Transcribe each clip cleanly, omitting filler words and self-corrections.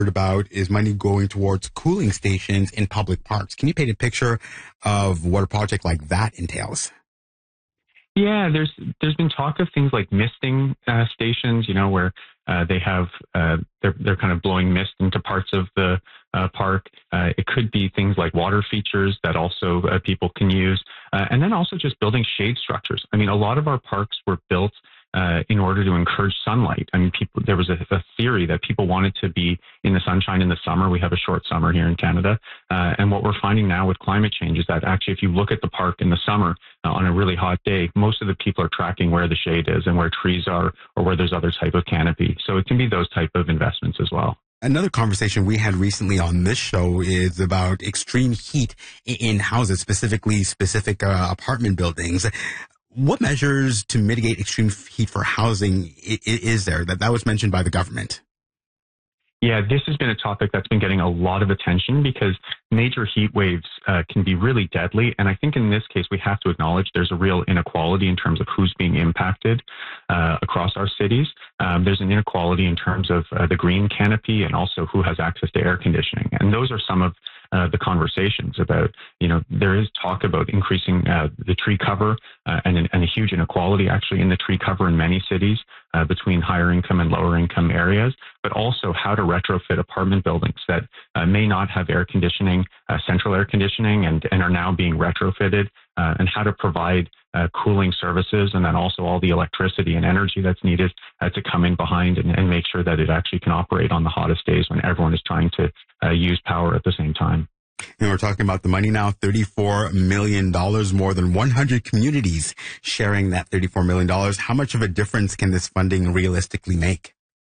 about is money going towards cooling stations in public parks. Can you paint a picture of what a project like that entails? Yeah, there's been talk of things like misting stations, where they have they're kind of blowing mist into parts of the park. It could be things like water features that also people can use, and then also just building shade structures. I mean, a lot of our parks were built in order to encourage sunlight. I mean, there was a theory that people wanted to be in the sunshine in the summer. We have a short summer here in Canada. And what we're finding now with climate change is that actually, if you look at the park in the summer on a really hot day, most of the people are tracking where the shade is and where trees are or where there's other type of canopy. So it can be those type of investments as well. Another conversation we had recently on this show is about extreme heat in houses, specific apartment buildings. What measures to mitigate extreme heat for housing is there? That was mentioned by the government. Yeah, this has been a topic that's been getting a lot of attention because major heat waves can be really deadly. And I think in this case, we have to acknowledge there's a real inequality in terms of who's being impacted across our cities. There's an inequality in terms of the green canopy and also who has access to air conditioning. And those are some of the conversations about, there is talk about increasing the tree cover and a huge inequality actually in the tree cover in many cities between higher income and lower income areas, but also how to retrofit apartment buildings that may not have air conditioning, central air conditioning, and are now being retrofitted, and how to provide cooling services, and then also all the electricity and energy that's needed to come in behind and make sure that it actually can operate on the hottest days when everyone is trying to use power at the same time. We're talking about the money now, $34 million, more than 100 communities sharing that $34 million. How much of a difference can this funding realistically make?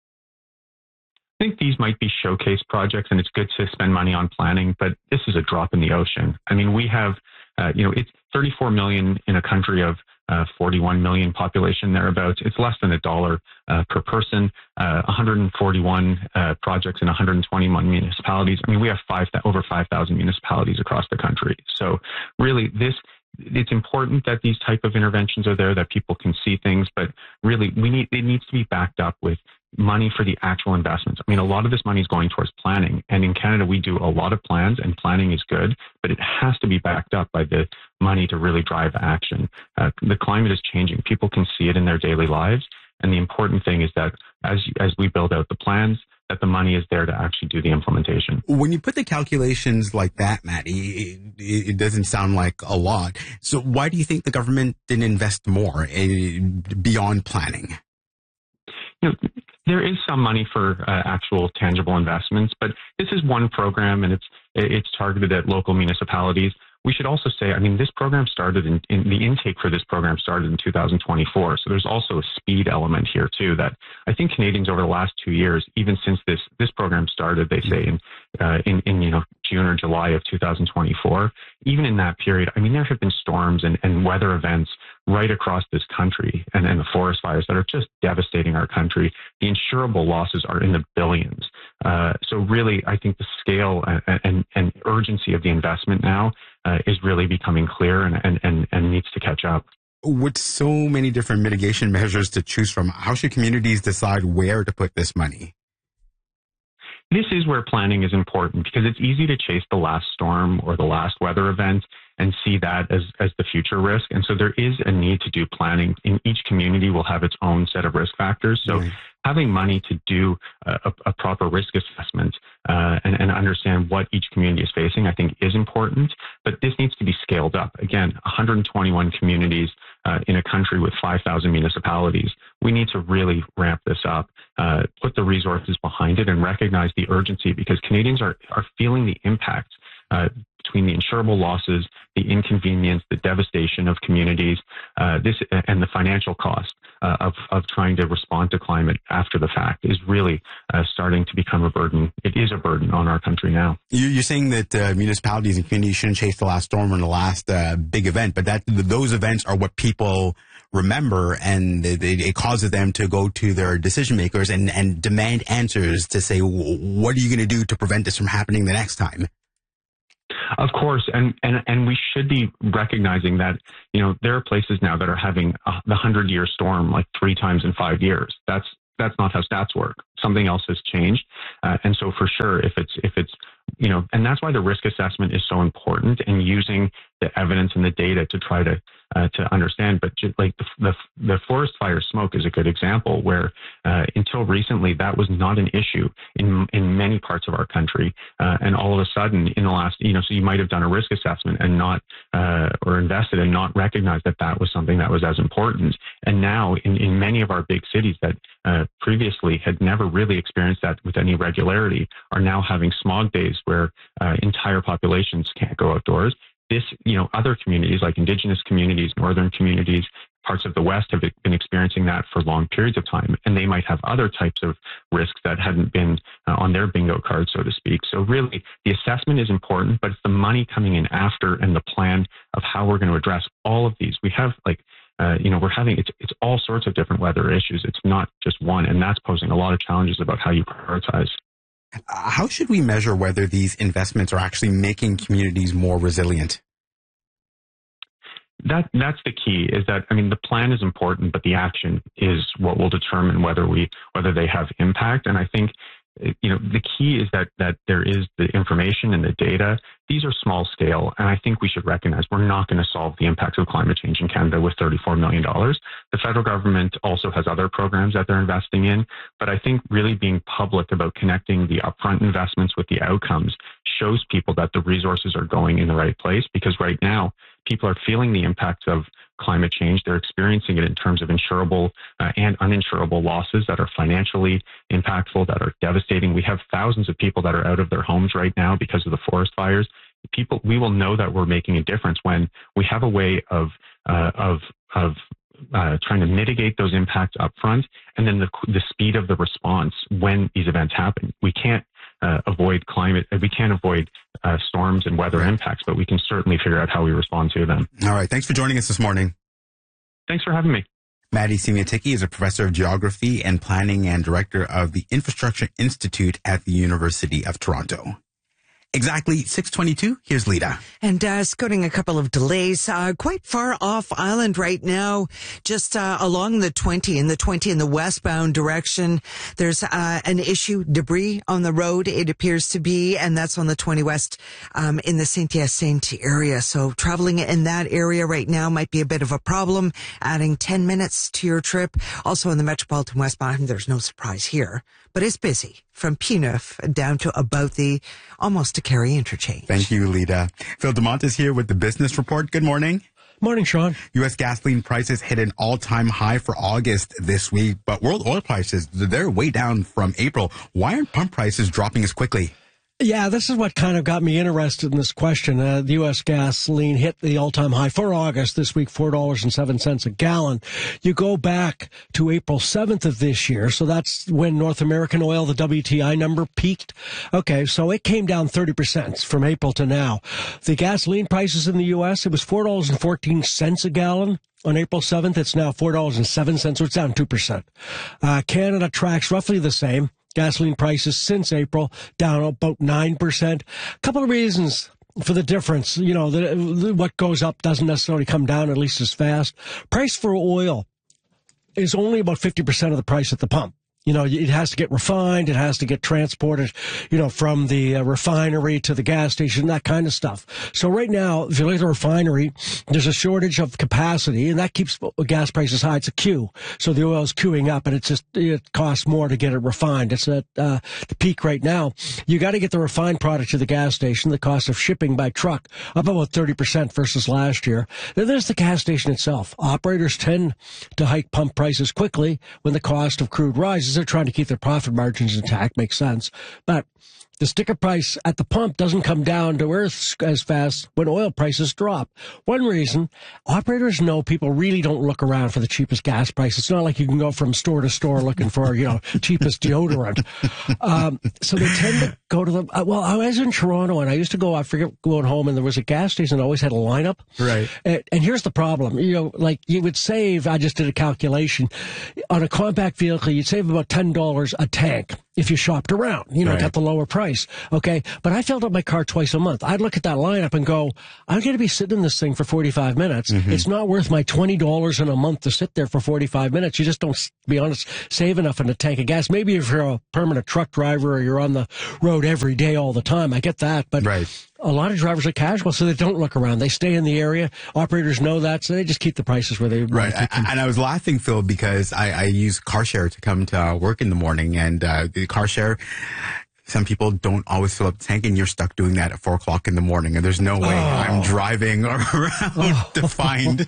I think these might be showcase projects, and it's good to spend money on planning, but this is a drop in the ocean. I mean, we have, it's 34 million in a country of 41 million population thereabouts. It's less than $1 per person, 141 projects in 121 municipalities. I mean, we have over 5,000 municipalities across the country. So really it's important that these type of interventions are there, that people can see things, but really it needs to be backed up with money for the actual investments. I mean, a lot of this money is going towards planning. And in Canada, we do a lot of plans, and planning is good, but it has to be backed up by the money to really drive action. The climate is changing. People can see it in their daily lives. And the important thing is that as we build out the plans, that the money is there to actually do the implementation. When you put the calculations like that, Matty, it doesn't sound like a lot. So why do you think the government didn't invest more beyond planning? There is some money for actual tangible investments, but this is one program, and it's targeted at local municipalities. We should also say, I mean, this program started in the intake for this program started in 2024. So there's also a speed element here too, that I think Canadians over the last 2 years, even since this program started, they say in June or July of 2024, even in that period, I mean, there have been storms and weather events right across this country and the forest fires that are just devastating our country. The insurable losses are in the billions. So really, I think the scale and urgency of the investment now is really becoming clear and needs to catch up. With so many different mitigation measures to choose from, how should communities decide where to put this money? This is where planning is important, because it's easy to chase the last storm or the last weather event and see that as the future risk. And so there is a need to do planning. In each community will have its own set of risk factors. So having money to do a proper risk assessment and understand what each community is facing, I think is important. But this needs to be scaled up. Again, 121 communities in a country with 5,000 municipalities. We need to really ramp this up, put the resources behind it, and recognize the urgency, because Canadians are feeling the impact between the insurable losses, the inconvenience, the devastation of communities, and the financial cost of trying to respond to climate after the fact is really starting to become a burden. It is a burden on our country now. You're saying that municipalities and communities shouldn't chase the last storm or the last big event, but those events are what people remember, and it causes them to go to their decision makers and demand answers to say, what are you going to do to prevent this from happening the next time? Of course, and we should be recognizing that, there are places now that are having the 100-year storm like 3 times in 5 years. That's that's not how stats work. Something else has changed. And so for sure, if it's, and that's why the risk assessment is so important, and using the evidence and the data to try to understand. But just like the forest fire smoke is a good example where until recently that was not an issue in many parts of our country, and all of a sudden in the last, so you might have done a risk assessment and not or invested and not recognized that was something that was as important. And now in many of our big cities that previously had never really experienced that with any regularity are now having smog days where entire populations can't go outdoors. This, other communities like Indigenous communities, Northern communities, parts of the West have been experiencing that for long periods of time, and they might have other types of risks that hadn't been on their bingo card, so to speak. So really, the assessment is important, but it's the money coming in after and the plan of how we're going to address all of these. We have we're having, it's all sorts of different weather issues. It's not just one, and that's posing a lot of challenges about how you prioritize. How should we measure whether these investments are actually making communities more resilient? That's the key, is that, the plan is important, but the action is what will determine whether they have impact. And I think, the key is that there is the information and the data. These are small scale, and I think we should recognize we're not going to solve the impacts of climate change in Canada with $34 million. The federal government also has other programs that they're investing in, but I think really being public about connecting the upfront investments with the outcomes shows people that the resources are going in the right place, because right now people are feeling the impacts of climate change. They're experiencing it in terms of insurable and uninsurable losses that are financially impactful, that are devastating. We have thousands of people that are out of their homes right now because of the forest fires. We will know that we're making a difference when we have a way of trying to mitigate those impacts up front, and then the speed of the response when these events happen. We can't avoid climate. We can't avoid storms and weather impacts, but we can certainly figure out how we respond to them. All right. Thanks for joining us this morning. Thanks for having me. Matti Semiatycki is a professor of geography and planning and director of the Infrastructure Institute at the University of Toronto. Exactly 6:22. Here's Lita. And scouting a couple of delays quite far off island right now, just along the 20 in the westbound direction. There's an issue, debris on the road, it appears to be, and that's on the 20 West in the Saint-Hyacinthe area. So traveling in that area right now might be a bit of a problem, adding 10 minutes to your trip. Also in the Metropolitan westbound, there's no surprise here, but it's busy from P9 down to about almost to Carey Interchange. Thank you, Lita. Phil DeMont is here with the Business Report. Good morning. Morning, Sean. U.S. gasoline prices hit an all-time high for August this week, but world oil prices, they're way down from April. Why aren't pump prices dropping as quickly? Yeah, this is what kind of got me interested in this question. The U.S. gasoline hit the all-time high for August this week, $4.07 a gallon. You go back to April 7th of this year, so that's when North American oil, the WTI number, peaked. Okay, so it came down 30% from April to now. The gasoline prices in the U.S., it was $4.14 a gallon. On April 7th, it's now $4.07, so it's down 2%. Canada tracks roughly the same. Gasoline prices since April down about 9%. A couple of reasons for the difference. What goes up doesn't necessarily come down at least as fast. Price for oil is only about 50% of the price at the pump. It has to get refined. It has to get transported, from the refinery to the gas station, that kind of stuff. So right now, if you look at the refinery, there's a shortage of capacity, and that keeps gas prices high. It's a queue. So the oil is queuing up, and it costs more to get it refined. It's at the peak right now. You got to get the refined product to the gas station. The cost of shipping by truck up about 30% versus last year. Then there's the gas station itself. Operators tend to hike pump prices quickly when the cost of crude rises. They're trying to keep their profit margins intact. Makes sense. But the sticker price at the pump doesn't come down to earth as fast when oil prices drop. One reason, operators know people really don't look around for the cheapest gas price. It's not like you can go from store to store looking for, cheapest deodorant. So they tend to go to the, I was in Toronto and I used to go, I forget, going home, and there was a gas station that always had a lineup. Right. And here's the problem. You would save, I just did a calculation, on a compact vehicle, you'd save about $10 a tank. if you shopped around, Right. got the lower price. Okay. But I filled up my car twice a month. I'd look at that lineup and go, I'm going to be sitting in this thing for 45 minutes. Mm-hmm. It's not worth my $20 in a month to sit there for 45 minutes. You just don't, to be honest, save enough in a tank of gas. Maybe if you're a permanent truck driver or you're on the road every day all the time, I get that. But Right. a lot of drivers are casual, so they don't look around. They stay in the area. Operators know that, so they just keep the prices where they Right. want to keep them. And I was laughing, Phil, because I use car share to come to work in the morning, and the car share, some people don't always fill up the tank, and you're stuck doing that at 4 o'clock in the morning, and there's no way I'm driving around to find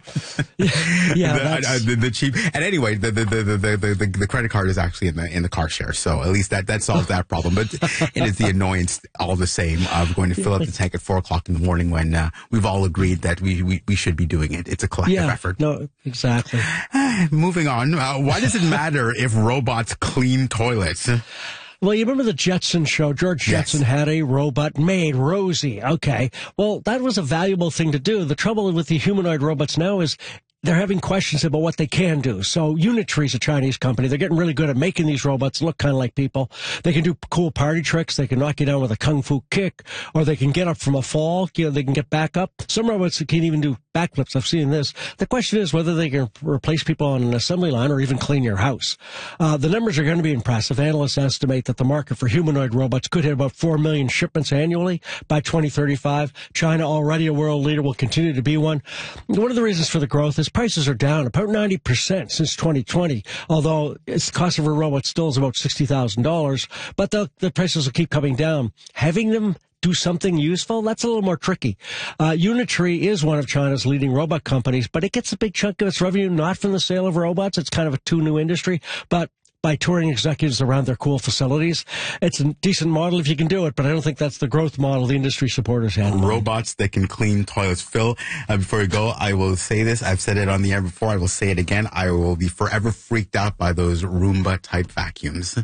the cheap. And anyway, the credit card is actually in the car share, so at least that solves that problem. But it is the annoyance all the same of going to fill up the tank at 4 o'clock in the morning when we've all agreed that we should be doing it. It's a collective effort. No, exactly. Moving on. Why does it matter if robots clean toilets? Well, you remember the Jetson show? George Jetson had a robot maid, Rosie. Okay. Well, that was a valuable thing to do. The trouble with the humanoid robots now is they're having questions about what they can do. So Unitree is a Chinese company. They're getting really good at making these robots look kind of like people. They can do cool party tricks. They can knock you down with a kung fu kick, or they can get up from a fall. They can get back up. Some robots can even do backflips. I've seen this. The question is whether they can replace people on an assembly line or even clean your house. The numbers are going to be impressive. Analysts estimate that the market for humanoid robots could hit about 4 million shipments annually by 2035. China, already a world leader, will continue to be one. One of the reasons for the growth is prices are down about 90% since 2020, although the cost of a robot still is about $60,000, but the prices will keep coming down. Having them do something useful, that's a little more tricky. Unitree is one of China's leading robot companies, but it gets a big chunk of its revenue not from the sale of robots. It's kind of a two-new industry, but by touring executives around their cool facilities. It's a decent model if you can do it, but I don't think that's the growth model the industry supporters had. Robots that can clean toilets. Phil, before we go, I will say this. I've said it on the air before. I will say it again. I will be forever freaked out by those Roomba-type vacuums.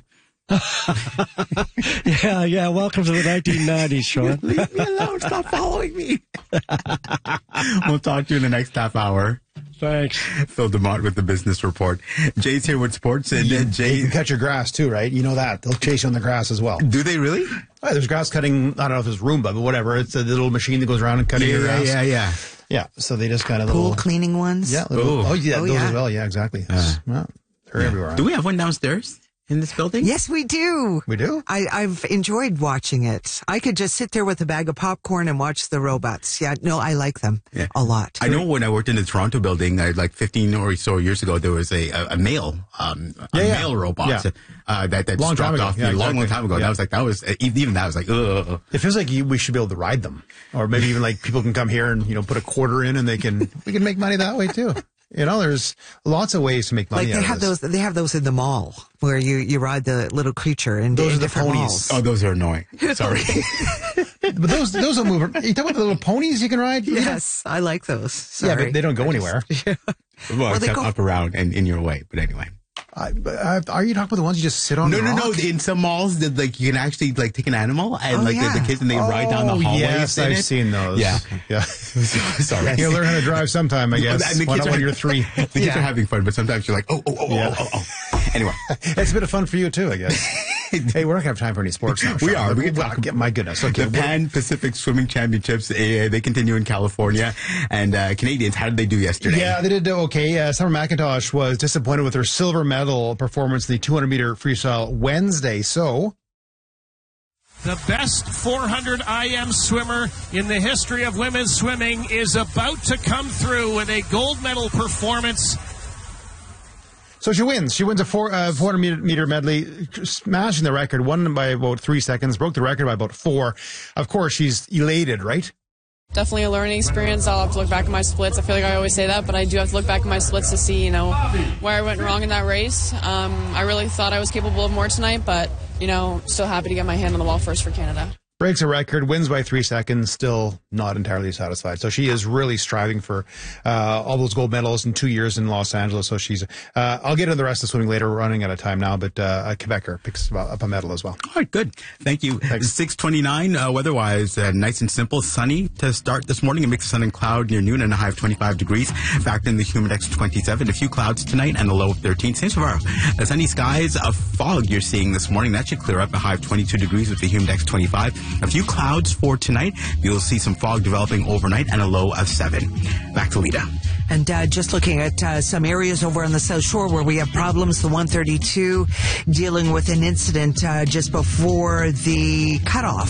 Yeah. Welcome to the 1990s, Sean. Leave me alone. Stop following me. We'll talk to you in the next half hour. Thanks. Phil DeMott with the Business Report. Jay's here with sports, and Jay, you can cut your grass too, right? You know that they'll chase you on the grass as well. Do they really? Oh, there's grass cutting. I don't know if it's Roomba, but whatever. It's a little machine that goes around and cutting your grass. Yeah. So they just kind of Pool cleaning ones. Yeah. Those as well. Yeah, exactly. They're everywhere. Do we have one downstairs in this building? Yes, we do. We do? I've enjoyed watching it. I could just sit there with a bag of popcorn and watch the robots. Yeah, no, I like them a lot. I know when I worked in the Toronto building, like 15 or so years ago, there was a male robot that long dropped time ago. off Yeah, long time ago. Yeah. That was even that was like, ugh. It feels like we should be able to ride them, or maybe even like people can come here and put a quarter in, and we can make money that way too. There's lots of ways to make money. Like they have those in the mall where you ride the little creature and those are the different ponies. malls. Oh, those are annoying. Sorry. But those don't move. You talking about the little ponies you can ride? Yes, I like those. Sorry. Yeah, but they don't go anywhere. Well, except up around and in your way. But anyway. Are you talking about the ones you just sit on? No. rock? In some malls, that you can actually take an animal and the kids and they ride down the hallways. Yes, I've seen those. Yeah. Sorry. You'll learn how to drive sometime, I guess. Why not when you're 3? The kids are having fun, but sometimes you're like, oh. Anyway, it's a bit of fun for you too, I guess. Hey, we're not gonna have time for any sports now. We are. We can talk. My goodness. Okay. The Pan Pacific Swimming Championships, they continue in California. And Canadians, how did they do yesterday? Yeah, they did okay. Summer McIntosh was disappointed with her silver medal performance in the 200-meter freestyle Wednesday. So, the best 400 IM swimmer in the history of women's swimming is about to come through with a gold medal performance. So she wins. She wins a 400-meter medley, smashing the record, won by about 3 seconds, broke the record by about 4. Of course, she's elated, right? Definitely a learning experience. I'll have to look back at my splits. I feel like I always say that, but I do have to look back at my splits to see, where I went wrong in that race. I really thought I was capable of more tonight, but, still happy to get my hand on the wall first for Canada. breaks a record, wins by 3 seconds, still not entirely satisfied. So she is really striving for all those gold medals in 2 years in Los Angeles. So she's, I'll get into the rest of swimming later. We're running out of time now, but a Quebecer picks up a medal as well. All right, good. Thank you. Thanks. 6:29, weather-wise, nice and simple. Sunny to start this morning. A mix of sun and cloud near noon and a high of 25 degrees. Factor in the humidex 27. A few clouds tonight and a low of 13. Same tomorrow. The sunny skies, a fog you're seeing this morning. That should clear up. A high of 22 degrees with the humidex 25. A few clouds for tonight. You'll see some fog developing overnight and a low of 7. Back to Lita. And just looking at some areas over on the South Shore where we have problems, the 132 dealing with an incident just before the cutoff